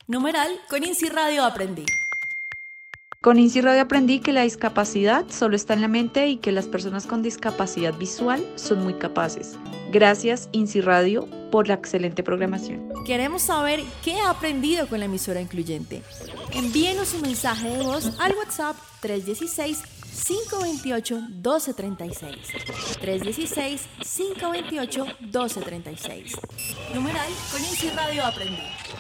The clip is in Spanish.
Numeral con INSI Radio aprendí. Con INSI Radio aprendí que la discapacidad solo está en la mente y que las personas con discapacidad visual son muy capaces. Gracias, INSI Radio, por la excelente programación. Queremos saber qué ha aprendido con la emisora incluyente. Envíenos un mensaje de voz al WhatsApp 316-528-1236. 316-528-1236. Numeral con INSI Radio aprendí.